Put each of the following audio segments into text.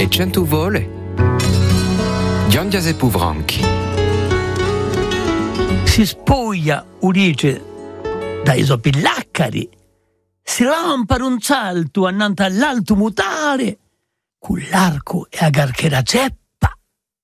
e 100 vole. Giangiase Puvranchi. Si spoglia Ulice dai sopillaccari, si lampara un salto annanto all'alto mutare, con l'arco e a garchera zeppa.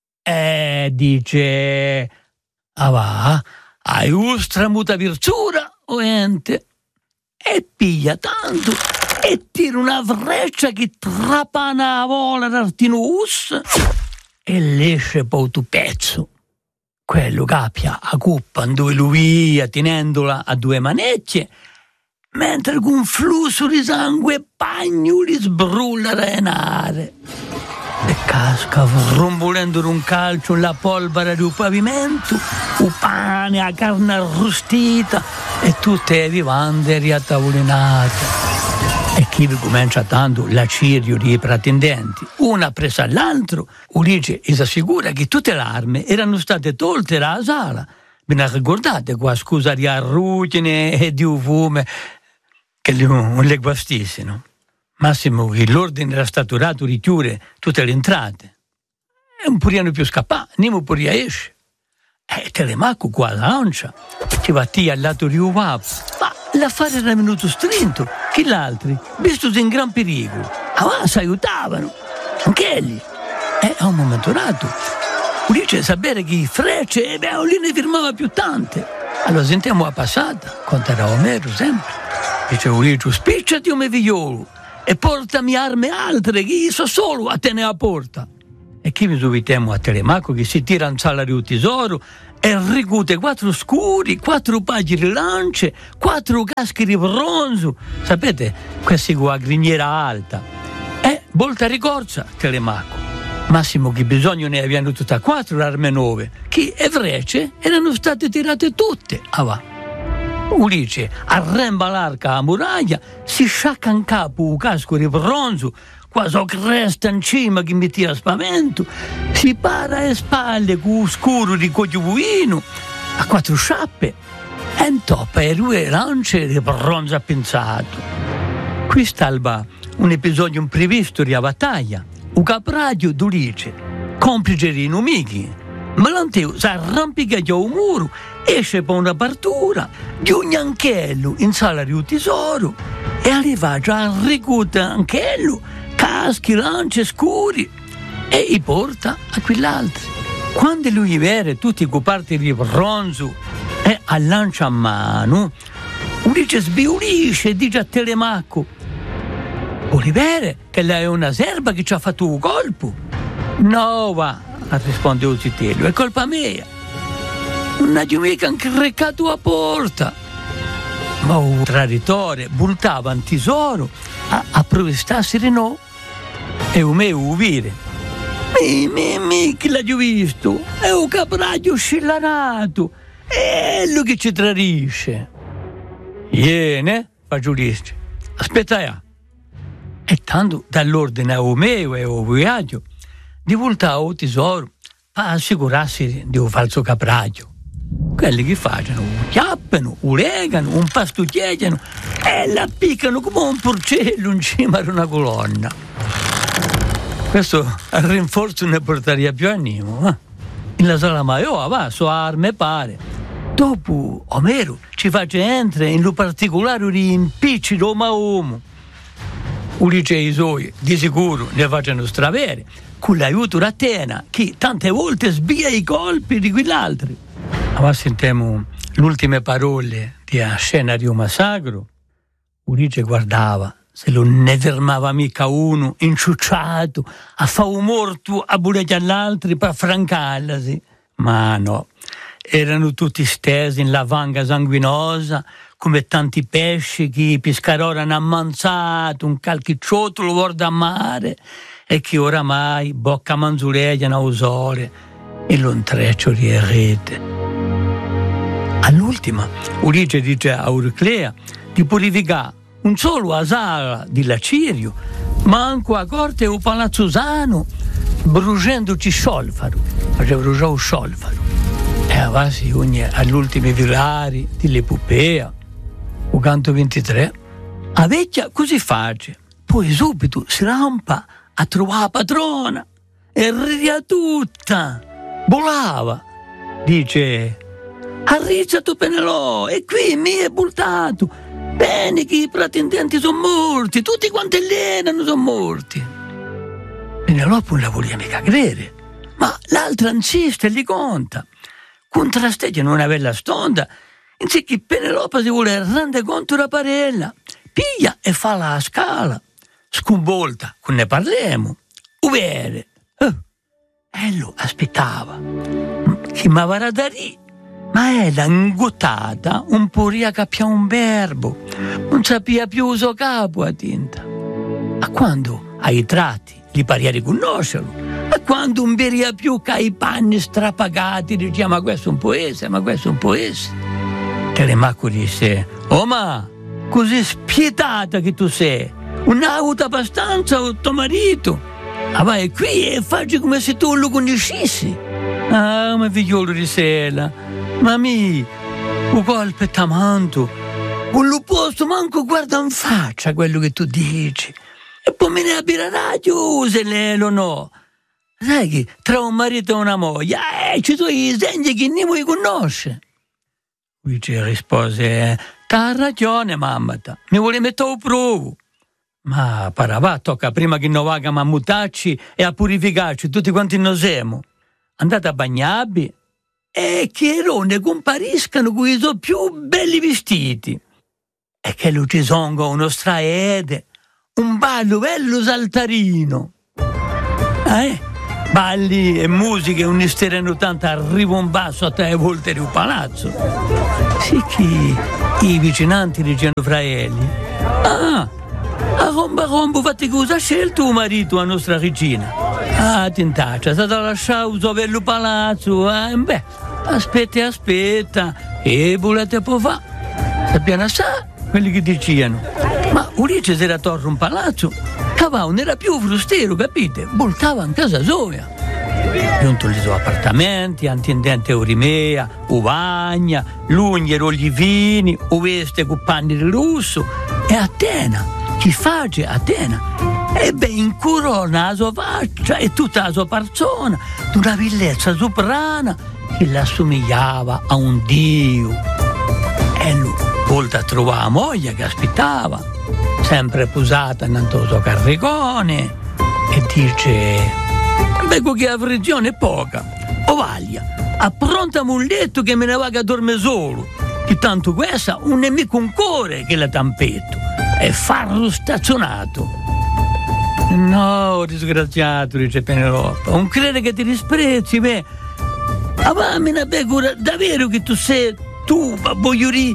Dice, va, hai ustra muta virzura, o ente, e piglia tanto, e tira una freccia che trapana a vola d'artinus, e l'esce poi tu pezzo. Quello capia a cuppa dove lui via tenendola a due manecchie, mentre con un flusso di sangue e pagno li sbrulla renare. E casca rumbolendo un calcio la polvere di un pavimento, un pane, la carne arrostita e tutte le vivande riattavolinate. E chi comincia tanto l'acirio di pretendenti, una presa all'altro, Ulice si assicura che tutte le armi erano state tolte dalla sala. Ve ne ricordate qua, scusa di arrugine e di fume che non le guastissero? Massimo che l'ordine era stato dato di chiudere tutte le entrate. E non potevano più scappare, nemmeno poteva esce. E Telemaco qua alla lancia, ci battia al lato di un papo. Ma l'affare era venuto strinto, che gli altri, vistosi in gran pericolo, si aiutavano, anch'elli. E a un momento dato, Ulice sapere che frecce e lì ne firmava più tante. Allora sentiamo la passata, conterà Omero sempre. Dice Ulice, spicciati un mevigliolo e portami armi altre che io so solo a tenere a porta. E chi mi subitiamo a Telemaco che si tira in sala di un tesoro e ricute 4 scuri, 4 paghi di lance, 4 caschi di bronzo. Sapete, questi con la criniera alta. E volta ricorsa Telemaco. Massimo che bisogno ne avevano tutte 4 l'arme nuove, che e frecce erano state tirate tutte. Ulice arremba l'arca a muraglia, si sciacca in capo un casco di bronzo, quasi cresta in cima che mi tira spavento, si para alle spalle con un scuro di cogliuino a 4 sciappe e intoppa e 2 lance di bronzo appinzato. Qui stalba un episodio imprevisto di battaglia. Un capraggio d'Ulice, complice di nemici, Malanteo si arrampica a un muro, esce per un'apertura, di un anchello in sala di un tesoro e arriva già a ricuta anchello, caschi, lance scuri e i porta a quell'altro. Quando lui vede tutti i coperti di bronzo e a lancia a mano, Ulice sbiulisce e dice a Telemaco: Olivere, che lei è una serva che ci ha fatto un colpo. No, va, risponde Usitello, è colpa mia. Non ha mica anche recato a porta. Ma un traditore buttava un tesoro a provestarsi di no. E un me uvire. Mi, che l'ha visto? È un capraggio scillarato. È lui che ci tradisce. Iene, fa giudice. Aspetta, e tanto dall'ordine a Omeo e a viaggio di voltare al tesoro per assicurarsi di un falso capraggio. Quelli che fanno, chiappano, legano, un pastucchiano e la piccano come un porcello in cima ad una colonna. Questo al rinforzo ne portaria più animo. In la sala maior, so arme pare. Dopo Omero ci face entrare in lo particolare di impiccido uomo. Ulice e i suoi, di sicuro, ne facciano stravere, con l'aiuto d'Atena, che tante volte sbia i colpi di quell'altro. Ma sentiamo le ultime parole di una scena di un massacro. Ulice guardava, se non ne fermava mica uno, inciucciato, a fare un morto a buretti all'altro per francarlasi. Ma no, erano tutti stesi in la vanga sanguinosa, come tanti pesci che pescarora hanno ammanzato, un calchicciotolo guarda a mare e che oramai bocca manzuleglia a usare e lo intreccio di rete. All'ultima, Ulice dice a Euriclea di purificare non solo a sala di Lacirio, ma anche a corte o Palazzo Sano, bruciandoci sciolfaro, faceva bruciare sciolfaro. E avasi ogni all'ultimi vilari di l'epopea. O canto 23, a vecchia così face, poi subito si rampa a trovare la padrona e ria tutta. Volava. Dice: arriccia tu Penelò, e qui mi è buttato. Bene che i pretendenti sono morti, tutti quanti l'erano sono morti. Penelope non la voleva mica credere, ma l'altra insiste e gli conta. Contrasteggia in una bella stonda, insieme che Penelope si vuole rendere conto della parella, piglia e fa la scala. Sconvolta, con ne parliamo. Uvere. E lo aspettava. Che mi avrà da lì. Ma era ingottata, un po' riaccappia un verbo. Non sapeva più uso capo a tinta. A quando ai tratti li paria riconoscerlo. A quando non veria più che i panni strapagati diceva: ma questo è un poese, ma questo è un poese. Telemaco disse: oh ma, così spietata che tu sei. Non ha avuto abbastanza con tuo marito. Ah, vai qui e facci come se tu lo conoscessi. Ah, ma figliolo di sela, ma mi, un colpo e tamanto, non lo posso manco guarda in faccia quello che tu dici. E poi me ne abbia radio se lei lo no. Sai che tra un marito e una moglie, ci sono i segni che non mi conosce. Luigi rispose: t'ha ragione, mamma, mi vuole mettere a provo. Ma paravà, tocca prima che noi vagamo a mutarci e a purificarci tutti quanti noi siamo. Andate a bagnarvi e che ne compariscano con i suoi più belli vestiti. E che lo ci songa uno straede, un ballo bello saltarino. Balli e musiche, un'isteria tanta arriva un basso a tre volte di un palazzo. Sì che i vicinanti dicevano fra elli: a rombo fatti cosa ha scelto un marito a nostra regina? Tintaccia, è stata lasciata un suo bello palazzo. Beh, aspetta, e volete può fare? Sappiamo assai quelli che dicevano. Ma Ulice si era torto un palazzo, Cavà non era più frustero, capite? Voltava in casa sua. Giunto i suoi appartamenti, antendente Eurimea, Uvagna, l'Ugnero, Olivini, Uveste con panni di russo, e Atena. Chi face Atena? Ebbe in corona la sua faccia e tutta la sua persona d'una bellezza soprana che l'assomigliava a un dio. E lui volta a trovare la moglie che aspettava, sempre posata in un suo carricone, e dice: becco che la frizione è poca, Ovaglia, approntami un letto che me ne vada a dormire solo, che tanto questa un nemico un cuore che la tampetto e farlo stazionato. No, disgraziato, dice Penelope, non crede che ti disprezzi, beh. Avamina becco davvero che tu sei, tu, voglio dire,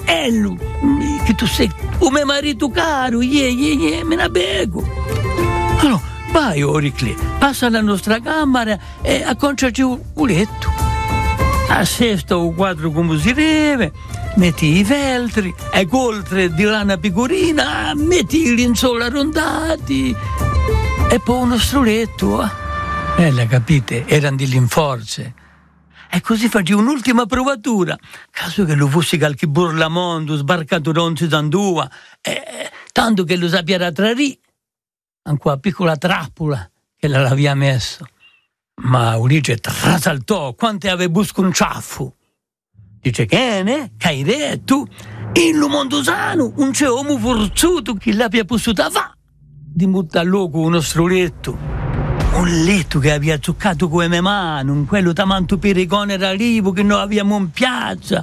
che tu sei un mio marito caro, me ne becco. Allora, vai, Oricli, passa alla nostra camera e acconciaci un letto. Assesta un quadro come si deve, metti i feltri, e oltre di lana pecorina, metti i linzoli arrondati, e poi uno strulletto. La capite, erano di linforze. E così faccio un'ultima provatura, caso che lo fossi qualche burlamondo, sbarcato ronzi d'andua, tanto che lo sappiera trarì, anche una piccola trappola che l'aveva messo. Ma Ulice trasaltò quante aveva busco un ciaffo. Dice: che ne? Che hai detto? In lo mondosano un c'è uomo forzuto che l'abbia possuta fa di muttare loco uno strulletto. Un letto che aveva zuccato con le mie mani, quello tamanto pericone ralivo che noi abbiamo in piazza.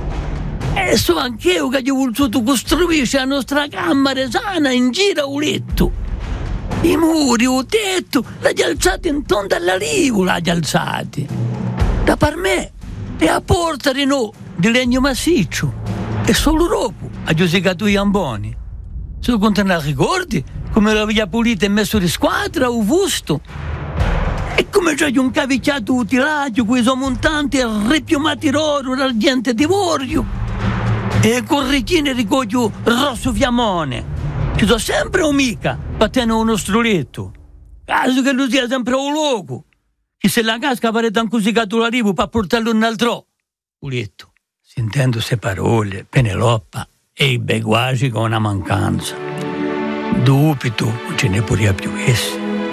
E so anch'io che gli ho voluto costruire la nostra camera sana in giro un letto. I muri, il tetto, l'ha alzati in tonda alla riva, l'ha alzati. Da per me, e a porta di no, di legno massiccio. E solo dopo ha giocato i amboni. Se lo continuano ricordi, come l'aveva pulito e messo di squadra o vusto. E come c'è un cavicchiato utilaggio, con i suoi montanti e ripiumati d'oro, d'argento e di vorio. E corricine di coglio rosso fiammone. Ci sono sempre amica, battendo uno strulletto. Caso che lui sia sempre un loco. Che se la casca pare tan cosicato la riva per portarlo un altro. Uletto, sentendo queste parole, Penelope ebbe quasi con una mancanza. Dubito, non ce ne poteva più essere.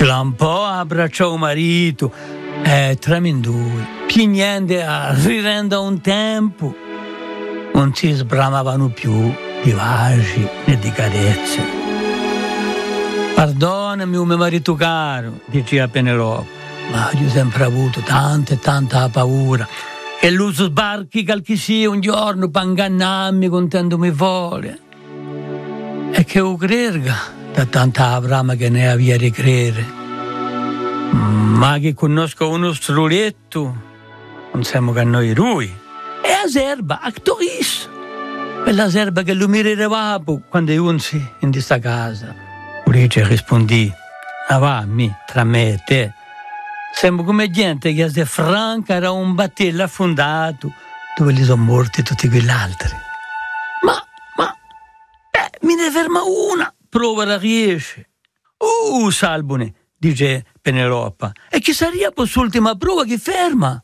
un po' abbracciò il marito e tremendui, pignendo a rirendo un tempo. Non si sbramavano più di baci né di carezze. Perdonami, mio marito caro, diceva Penelope, ma io ho sempre avuto tanta paura che lui sbarchi qualche sia un giorno per ingannarmi contando mi vuole. E che ho crerga da tanta Abrama che ne aveva di credere. Ma che conosco uno struletto, non siamo che noi lui. E a serba, a Toris. Quella serba che lui mi rireva quando io in questa casa. Ulice rispondì, avammi tra me e te. Siamo come gente che si franca era un battello affondato dove li sono morti tutti quegli altri. Ma, mi ne ferma una, prova la riesce. Salbone, dice Penelope, e chi sarebbe quest'ultima prova che ferma?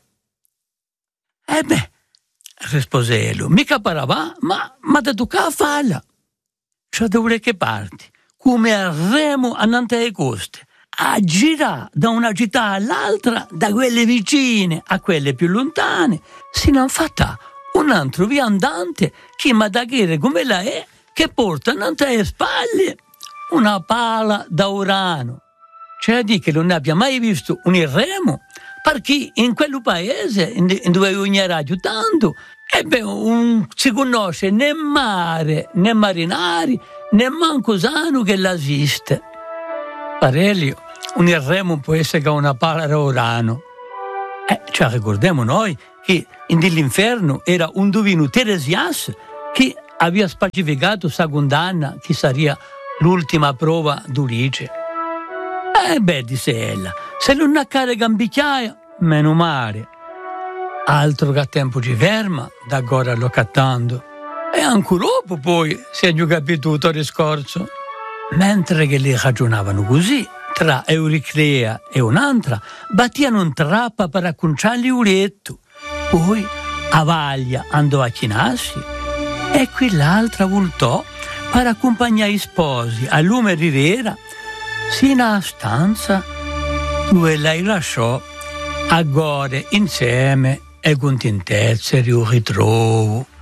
Rispose lui, mica parava, ma da toccare a falla. Cioè da che parti, come a remo a Nante coste, a girare da una città all'altra, da quelle vicine a quelle più lontane, sino a fatta un altro viandante che ma da chiedere come la è, che porta Nante alle spalle una pala da Urano. Cioè di che non abbia mai visto un remo, perché in quel paese in dove ogni era aiutando, non si conosce né mare, né marinari, né manco sano che l'esiste. Parelio, un remo può essere che una pala da Urano. Cioè ricordiamo noi che nell'inferno era un divino Teresias che aveva specificato sa condanna che sarebbe l'ultima prova d'Ulice. Disse ella, se non ha carica in bicchiaia, meno male. Altro che a tempo ci ferma, da ora lo cattando. E anche dopo poi si è già capito tutto il discorso. Mentre che li ragionavano così, tra Euriclea e un'altra, battiano un trappa per acconciargli un letto. Poi a Vaglia andò a chinarsi e quell'altra voltò per accompagnare i sposi a lume rivera sino a stanza dove lei lasciò a gore insieme e con contentezza il ritrovo.